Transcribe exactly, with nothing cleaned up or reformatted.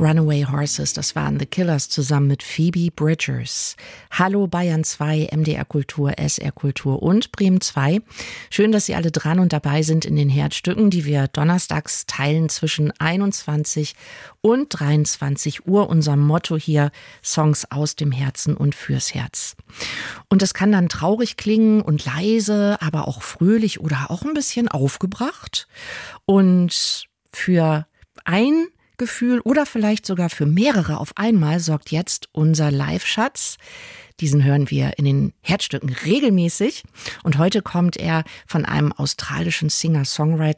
Runaway Horses, das waren The Killers zusammen mit Phoebe Bridgers. Hallo Bayern zwei, M D R Kultur, S R Kultur und Bremen zwei. Schön, dass Sie alle dran und dabei sind in den Herzstücken, die wir donnerstags teilen zwischen einundzwanzig und dreiundzwanzig Uhr. Unser Motto hier, Songs aus dem Herzen und fürs Herz. Und das kann dann traurig klingen und leise, aber auch fröhlich oder auch ein bisschen aufgebracht. Und für ein Gefühl oder vielleicht sogar für mehrere auf einmal sorgt jetzt unser Live-Schatz. Diesen hören wir in den Herzstücken regelmäßig. Und heute kommt er von einem australischen Singer-Songwriter